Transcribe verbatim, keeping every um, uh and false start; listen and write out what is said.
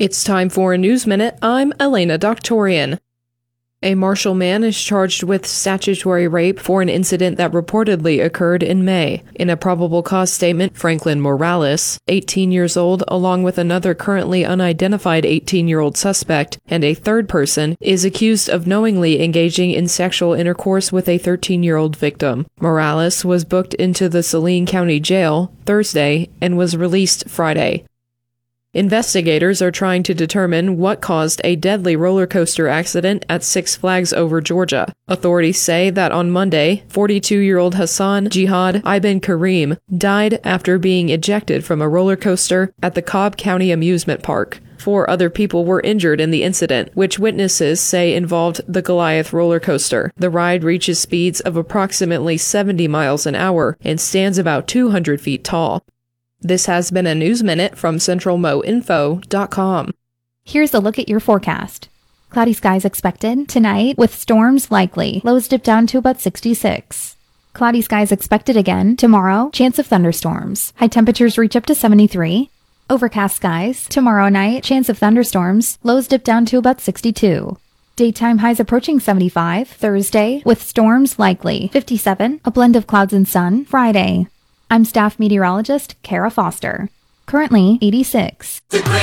It's time for a News Minute. I'm Elena Doctorian. A Marshall man is charged with statutory rape for an incident that reportedly occurred in May. In a probable cause statement, Franklin Morales, eighteen years old, along with another currently unidentified eighteen-year-old suspect and a third person, is accused of knowingly engaging in sexual intercourse with a thirteen-year-old victim. Morales was booked into the Saline County Jail Thursday and was released Friday. Investigators are trying to determine what caused a deadly roller coaster accident at Six Flags Over Georgia. Authorities say that on Monday, forty-two-year-old Hassan Jihad Ibn Karim died after being ejected from a roller coaster at the Cobb County Amusement Park. Four other people were injured in the incident, which witnesses say involved the Goliath roller coaster. The ride reaches speeds of approximately seventy miles an hour and stands about two hundred feet tall. This has been a News Minute from central mo info dot com. Here's a look at your forecast. Cloudy skies expected tonight with storms likely. Lows dip down to about sixty-six. Cloudy skies expected again tomorrow. Chance of thunderstorms. High temperatures reach up to seventy-three. Overcast skies tomorrow night. Chance of thunderstorms. Lows dip down to about sixty-two. Daytime highs approaching seventy-five. Thursday with storms likely. fifty-seven. A blend of clouds and sun. Friday. I'm staff meteorologist Kara Foster. Currently eighty-six.